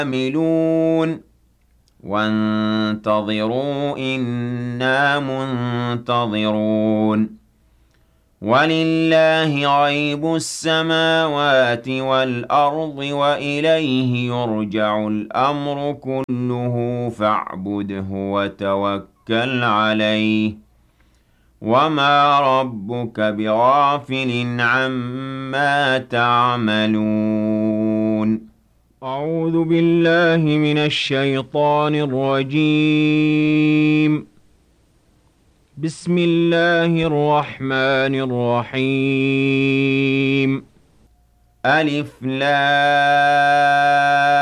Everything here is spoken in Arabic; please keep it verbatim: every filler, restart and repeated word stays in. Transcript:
عاملون وانتظروا إنا منتظرون ولله غيب السماوات والأرض وإليه يرجع الأمر كله فاعبده وتوكل عليه وما ربك بغافل عما تعملون. أعوذ بالله من الشيطان الرجيم. بسم الله الرحمن الرحيم. ألف لام